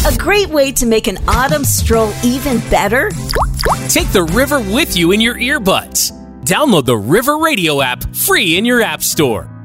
A great way to make an autumn stroll even better? Take the river with you in your earbuds. Download the River Radio app free in your app store.